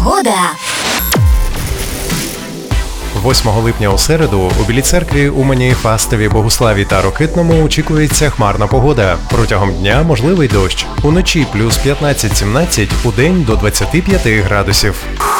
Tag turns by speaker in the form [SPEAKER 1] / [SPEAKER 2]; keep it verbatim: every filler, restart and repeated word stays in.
[SPEAKER 1] Погода.
[SPEAKER 2] восьмого липня у середу у Білій Церкві, Умані, Фастові, Богуславі та Рокитному очікується хмарна погода. Протягом дня можливий дощ. Уночі плюс п'ятнадцять-сімнадцять, удень до двадцяти п'яти градусів.